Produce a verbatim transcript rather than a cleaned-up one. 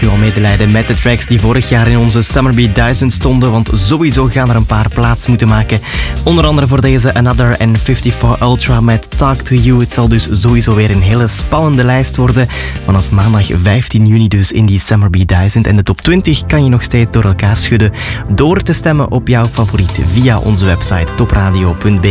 nu al medelijden met de tracks die vorig jaar in onze Summer Beat duizend stonden, want sowieso gaan er een paar plaats moeten maken. Onder andere voor deze Another en vijfenvijftig Ultra met Talk to You. Het zal dus sowieso weer een hele spannende lijst worden. Vanaf maandag vijftien juni dus in die Summer Beat duizend. En de top twintig kan je nog steeds door elkaar schudden door te stemmen op jouw favoriet via onze website topradio punt b